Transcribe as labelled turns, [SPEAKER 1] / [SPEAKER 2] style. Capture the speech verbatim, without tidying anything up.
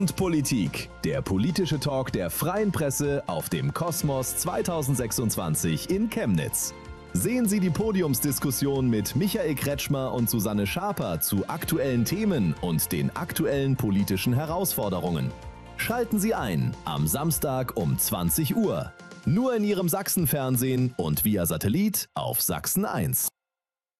[SPEAKER 1] Und Politik, der politische Talk der Freien Presse auf dem Kosmos zweitausendsechsundzwanzig in Chemnitz. Sehen Sie die Podiumsdiskussion mit Michael Kretschmer und Susanne Schaper zu aktuellen Themen und den aktuellen politischen Herausforderungen. Schalten Sie ein am Samstag um zwanzig Uhr. Nur in Ihrem Sachsenfernsehen und via Satellit auf Sachsen eins.